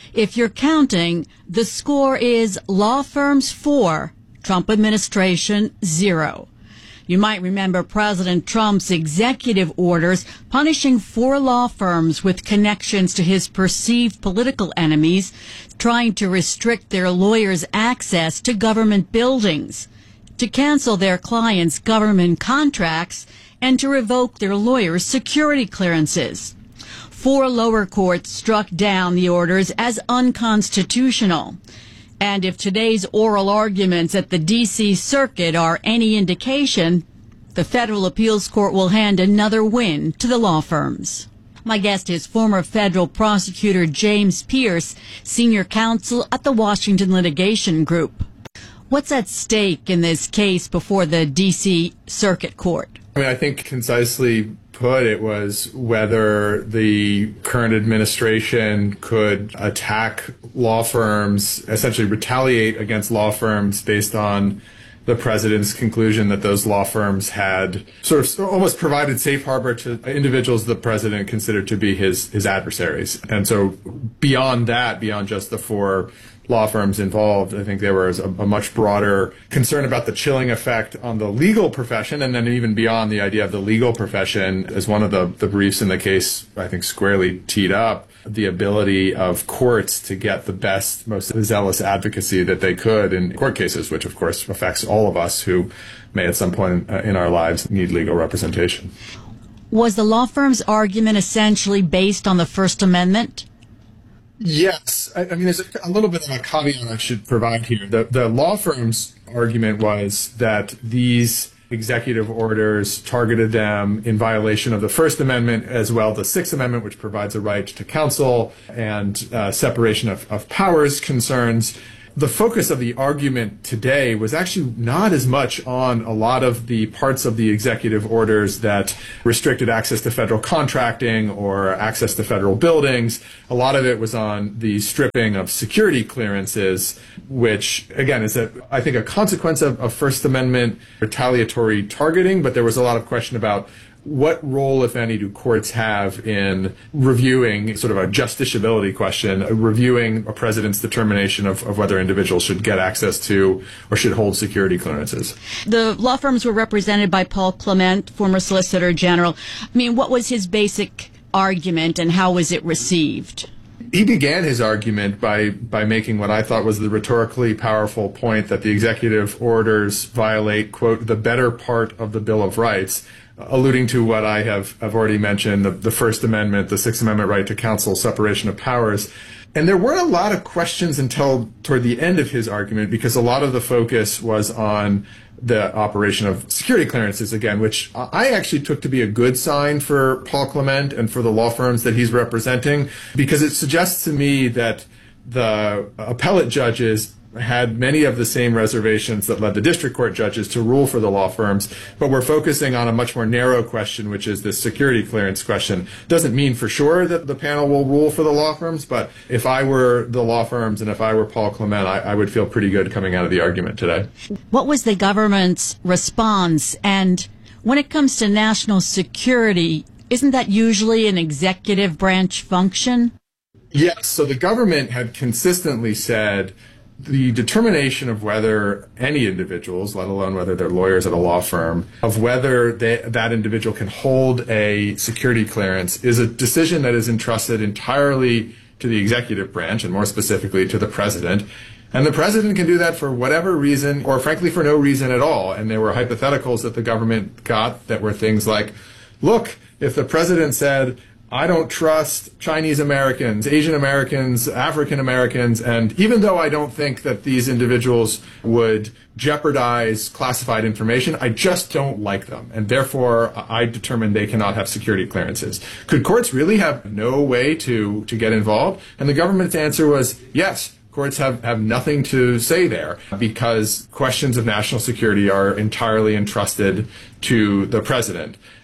If you're counting, the score is law firms 4, Trump administration 0. You might remember President Trump's executive orders punishing 4 law firms with connections to his perceived political enemies, trying to restrict their lawyers' access to government buildings, to cancel their clients' government contracts, and to revoke their lawyers' security clearances. 4 lower courts struck down the orders as unconstitutional. And if today's oral arguments at the D.C. Circuit are any indication, the Federal Appeals Court will hand another win to the law firms. My guest is former federal prosecutor James Pierce, senior counsel at the Washington Litigation Group. What's at stake in this case before the D.C. Circuit Court? I think concisely put, it was whether the current administration could attack law firms, essentially retaliate against law firms based on the president's conclusion that those law firms had sort of almost provided safe harbor to individuals the president considered to be his adversaries. And so beyond that, beyond just the 4 law firms involved, I think there was a much broader concern about the chilling effect on the legal profession, and then even beyond the idea of the legal profession, as one of the briefs in the case, I think, squarely teed up, the ability of courts to get the best, most zealous advocacy that they could in court cases, which of course affects all of us who may at some point in our lives need legal representation. Was the law firm's argument essentially based on the First Amendment? Yes. I mean, there's a little bit of a caveat I should provide here. The law firm's argument was that these executive orders targeted them in violation of the First Amendment, as well as the Sixth Amendment, which provides a right to counsel and separation of powers concerns. The focus of the argument today was actually not as much on a lot of the parts of the executive orders that restricted access to federal contracting or access to federal buildings. A lot of it was on the stripping of security clearances, which, again, is, I think, a consequence of First Amendment retaliatory targeting, but there was a lot of question about what role, if any, do courts have in reviewing sort of a justiciability question, reviewing a president's determination of whether individuals should get access to or should hold security clearances? The law firms were represented by Paul Clement, former Solicitor General. I mean, what was his basic argument and how was it received? He began his argument by making what I thought was the rhetorically powerful point that the executive orders violate, quote, the better part of the Bill of Rights, alluding to what I have already mentioned, the First Amendment, the Sixth Amendment right to counsel, separation of powers. And there weren't a lot of questions until toward the end of his argument, because a lot of the focus was on the operation of security clearances, again, which I actually took to be a good sign for Paul Clement and for the law firms that he's representing, because it suggests to me that the appellate judges had many of the same reservations that led the district court judges to rule for the law firms, but we're focusing on a much more narrow question, which is the security clearance question. Doesn't mean for sure that the panel will rule for the law firms, but if I were the law firms and if I were Paul Clement, I would feel pretty good coming out of the argument today. What was the government's response? And when it comes to national security, isn't that usually an executive branch function? Yes, so the government had consistently said the determination of whether any individuals, let alone whether they're lawyers at a law firm, of whether that individual can hold a security clearance is a decision that is entrusted entirely to the executive branch, and more specifically to the president. And the president can do that for whatever reason, or frankly for no reason at all. And there were hypotheticals that the government got that were things like, look, if the president said, I don't trust Chinese Americans, Asian Americans, African Americans, and even though I don't think that these individuals would jeopardize classified information, I just don't like them, and therefore I determine they cannot have security clearances. Could courts really have no way to get involved? And the government's answer was yes. Courts have nothing to say there because questions of national security are entirely entrusted to the president.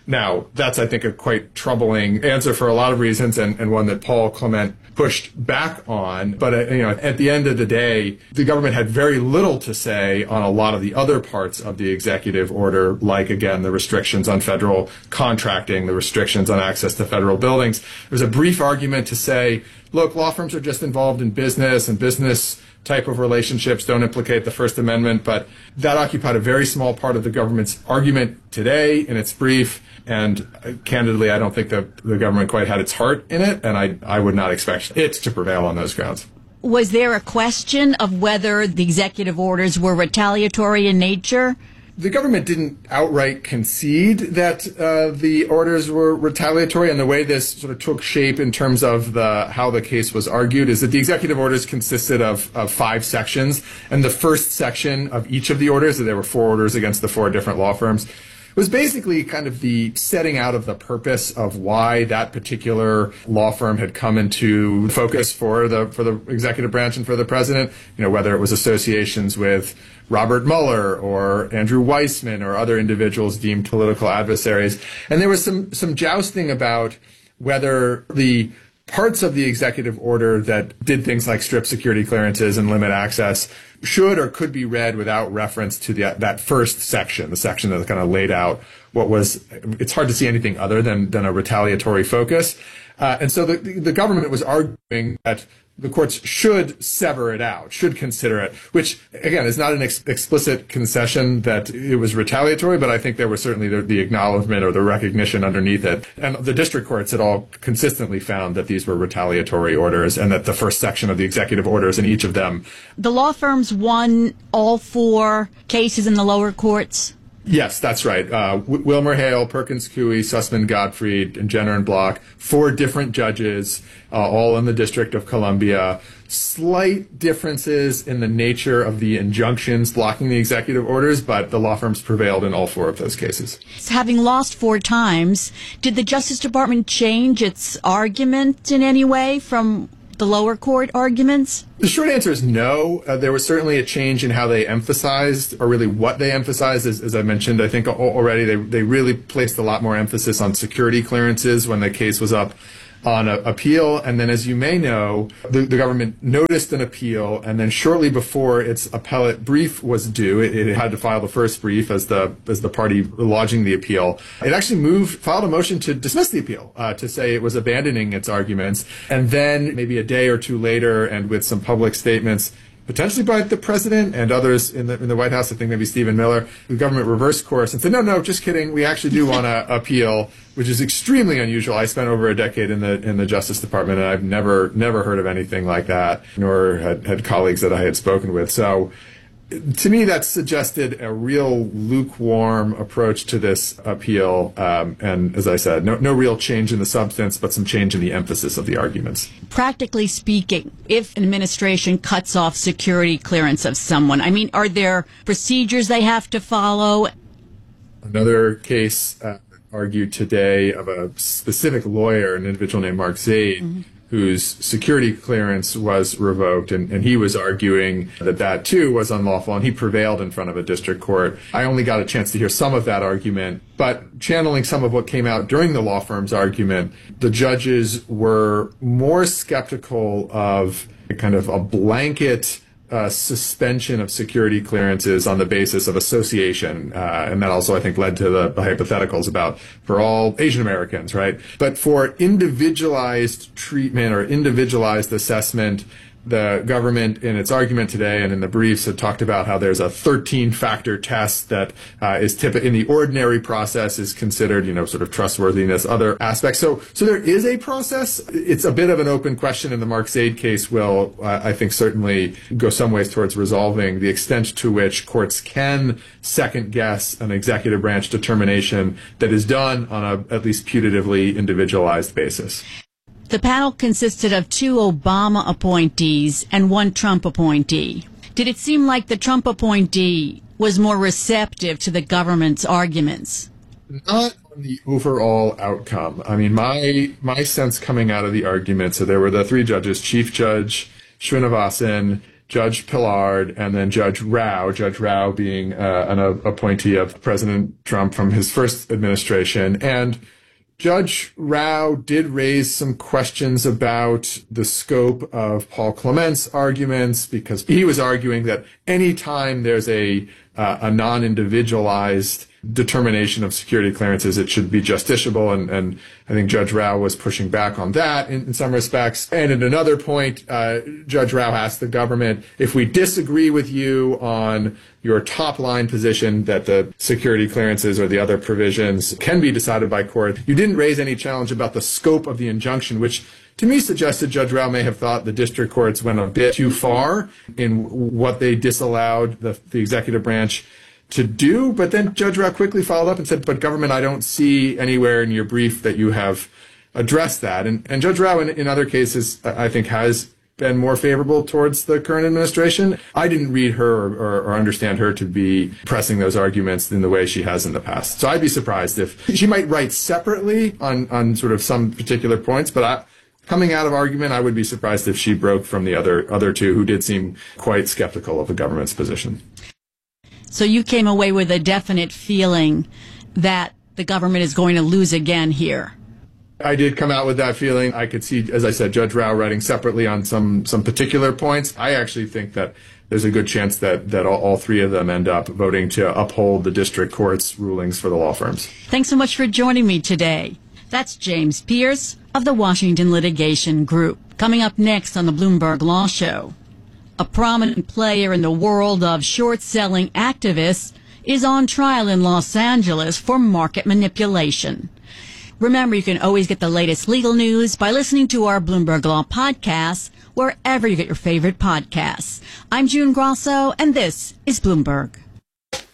Now, that's, I think, a quite troubling answer for a lot of reasons, and one that Paul Clement pushed back on. But, at the end of the day, the government had very little to say on a lot of the other parts of the executive order, like, again, the restrictions on federal contracting, the restrictions on access to federal buildings. There's a brief argument to say, look, law firms are just involved in business, and business type of relationships don't implicate the First Amendment, but that occupied a very small part of the government's argument today in its brief, and candidly, I don't think that the government quite had its heart in it, and I would not expect it to prevail on those grounds. Was there a question of whether the executive orders were retaliatory in nature? The government didn't outright concede that the orders were retaliatory, and the way this sort of took shape in terms of how the case was argued is that the executive orders consisted of 5 sections, and the first section of each of the orders, there were 4 orders against the 4 different law firms, was basically kind of the setting out of the purpose of why that particular law firm had come into focus for the executive branch and for the president, whether it was associations with Robert Mueller or Andrew Weissman or other individuals deemed political adversaries. And there was some jousting about whether the parts of the executive order that did things like strip security clearances and limit access should or could be read without reference to that first section, the section that kind of laid out it's hard to see anything other than a retaliatory focus. And so the government was arguing that the courts should sever it out, should consider it, which, again, is not an explicit concession that it was retaliatory, but I think there was certainly the acknowledgement or the recognition underneath it. And the district courts had all consistently found that these were retaliatory orders and that the first section of the executive orders in each of them. The law firms won all 4 cases in the lower courts? Yes, that's right. Wilmer Hale, Perkins Coie, Sussman Gottfried, and Jenner and Block, 4 different judges, all in the District of Columbia. Slight differences in the nature of the injunctions blocking the executive orders, but the law firms prevailed in all 4 of those cases. Having lost 4 times, did the Justice Department change its argument in any way from the lower court arguments? The short answer is no. There was certainly a change in how they emphasized, or really what they emphasized. As I mentioned, I think already they really placed a lot more emphasis on security clearances when the case was up on appeal. And then, as you may know, the government noticed an appeal, and then shortly before its appellate brief was due, it had to file the first brief as the party lodging the appeal. It actually filed a motion to dismiss the appeal, to say it was abandoning its arguments. And then maybe a day or 2 later, and with some public statements, potentially by the president and others in the White House, I think maybe Stephen Miller, the government reversed course and said, no, just kidding. We actually do want to appeal, which is extremely unusual. I spent over a decade in the Justice Department, and I've never heard of anything like that, nor had colleagues that I had spoken with. So to me, that suggested a real lukewarm approach to this appeal. And as I said, no real change in the substance, but some change in the emphasis of the arguments. Practically speaking, if an administration cuts off security clearance of someone, are there procedures they have to follow? Another case argued today of a specific lawyer, an individual named Mark Zaid, whose security clearance was revoked, and he was arguing that too was unlawful, and he prevailed in front of a district court. I only got a chance to hear some of that argument, but channeling some of what came out during the law firm's argument, the judges were more skeptical of kind of a blanket suspension of security clearances on the basis of association. And that also, I think, led to the hypotheticals about for all Asian Americans, right? But for individualized treatment or individualized assessment, the government in its argument today and in the briefs had talked about how there's a 13-factor test that is typically in the ordinary process is considered, sort of trustworthiness, other aspects. So there is a process. It's a bit of an open question, and the Mark Zaid case will, I think, certainly go some ways towards resolving the extent to which courts can second-guess an executive branch determination that is done on a at least putatively individualized basis. The panel consisted of 2 Obama appointees and 1 Trump appointee. Did it seem like the Trump appointee was more receptive to the government's arguments? Not on the overall outcome. My sense coming out of the argument, so there were the 3 judges, Chief Judge Srinivasan, Judge Pillard, and then Judge Rao being an appointee of President Trump from his first administration. And Judge Rao did raise some questions about the scope of Paul Clement's arguments, because he was arguing that any time there's a non-individualized determination of security clearances, it should be justiciable, and I think Judge Rao was pushing back on that in some respects. And at another point, Judge Rao asked the government, if we disagree with you on your top line position that the security clearances or the other provisions can be decided by court, you didn't raise any challenge about the scope of the injunction, which to me suggested Judge Rao may have thought the district courts went a bit too far in what they disallowed the executive branch to do. But then Judge Rao quickly followed up and said, but government, I don't see anywhere in your brief that you have addressed that. And Judge Rao, in other cases, I think has been more favorable towards the current administration. I didn't read her or understand her to be pressing those arguments in the way she has in the past. So I'd be surprised if she might write separately on sort of some particular points, but coming out of argument, I would be surprised if she broke from the other two who did seem quite skeptical of the government's position. So you came away with a definite feeling that the government is going to lose again here. I did come out with that feeling. I could see, as I said, Judge Rao writing separately on some particular points. I actually think that there's a good chance that all three of them end up voting to uphold the district court's rulings for the law firms. Thanks so much for joining me today. That's James Pierce of the Washington Litigation Group. Coming up next on the Bloomberg Law Show, a prominent player in the world of short-selling activists is on trial in Los Angeles for market manipulation. Remember, you can always get the latest legal news by listening to our Bloomberg Law podcasts wherever you get your favorite podcasts. I'm June Grosso, and this is Bloomberg.